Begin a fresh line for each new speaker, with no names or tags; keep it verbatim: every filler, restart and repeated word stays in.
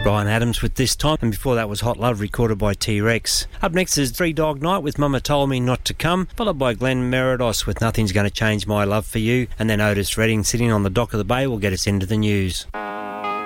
Bryan Adams with This Time, and before that was Hot Love, recorded by T-Rex. Up next is Three Dog Night with Mama Told Me Not to Come, followed by Glenn Meridos with Nothing's Gonna Change My Love for You, and then Otis Redding sitting on the dock of the bay will get us into the news.